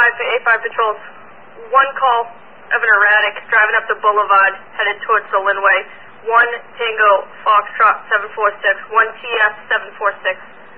to A5 patrols. One call of an erratic driving up the boulevard headed towards the Linway. 1 Tango Foxtrot 746, 1 TS 746.